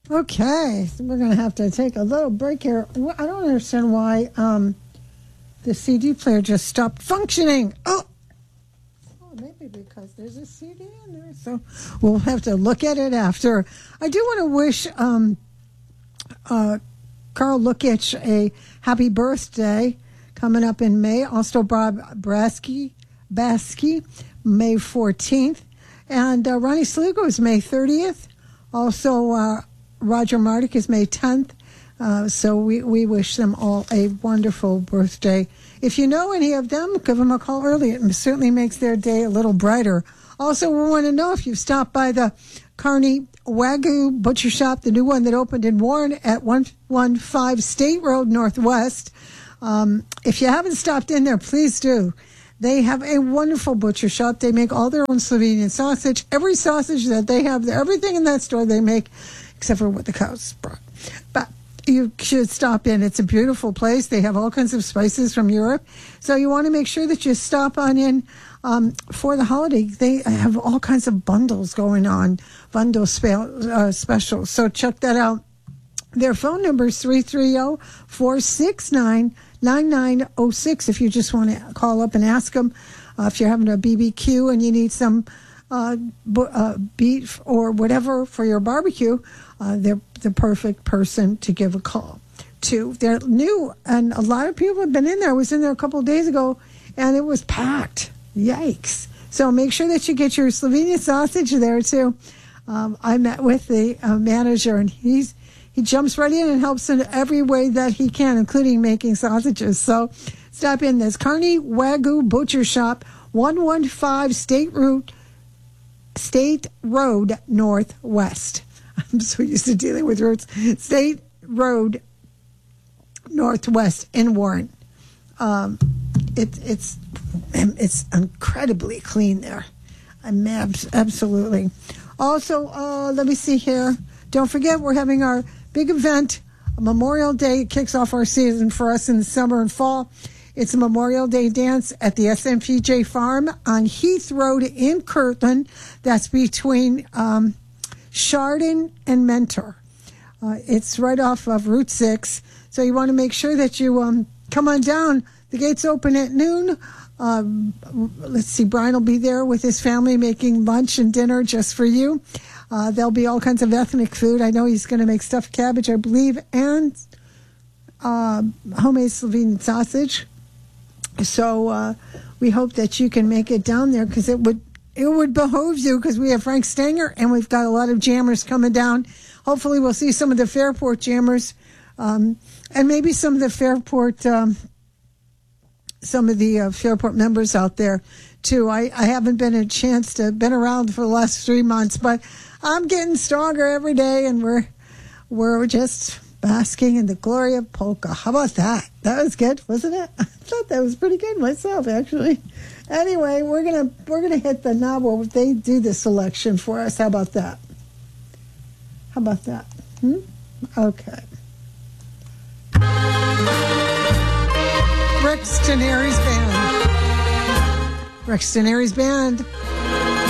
Okay, so we're going to have to take a little break here. I don't understand why the CD player just stopped functioning. Oh, maybe because there's a CD in there. So we'll have to look at it after. I do want to wish Carl Lukic a happy birthday coming up in May. Also Bob Baskey, May 14th. And Ronnie Slugo is May 30th. Also, Roger Mardick is May 10th. So we wish them all a wonderful birthday. If you know any of them, give them a call early. It certainly makes their day a little brighter. Also, we want to know if you've stopped by the Kearney Wagyu Butcher Shop, the new one that opened in Warren at 115 State Road Northwest. If you haven't stopped in there, please do. They have a wonderful butcher shop. They make all their own Slovenian sausage. Every sausage that they have, everything in that store they make, except for what the cows brought. But you should stop in. It's a beautiful place. They have all kinds of spices from Europe. So you want to make sure that you stop on in for the holiday. They have all kinds of bundles going on, bundle specials. So check that out. Their phone number is 330-469-9906 if you just want to call up and ask them. If you're having a BBQ and you need some beef or whatever for your barbecue, they're the perfect person to give a call to. They're new, and a lot of people have been in there. I was in there a couple of days ago, and it was packed. Yikes. So make sure that you get your Slovenian sausage there, too. I met with the manager, and he jumps right in and helps in every way that he can, including making sausages. So stop in. There's Kearney Wagyu Butcher Shop, 115 State Road Northwest. I'm so used to dealing with roads. State Road Northwest in Warren. It's incredibly clean there. Absolutely. Also, let me see here. Don't forget, we're having our big event, Memorial Day. It kicks off our season for us in the summer and fall. It's a Memorial Day dance at the SMPJ Farm on Heath Road in Kirtland. That's between Chardon and Mentor. It's right off of Route 6. So you want to make sure that you come on down. The gates open at noon. Let's see, Brian will be there with his family making lunch and dinner just for you. There'll be all kinds of ethnic food. I know he's going to make stuffed cabbage, I believe, and homemade Slovenian sausage. So we hope that you can make it down there, because it would behoove you, because we have Frank Stanger and we've got a lot of jammers coming down. Hopefully we'll see some of the Fairport jammers and maybe some of the Fairport Fairport members out there too. I haven't been around for the last 3 months, but I'm getting stronger every day, and we're just basking in the glory of polka. How about that? That was good, wasn't it? I thought that was pretty good myself, actually. Anyway, we're gonna hit the knob where they do the selection for us. How about that? Okay. Rex Teneri's band.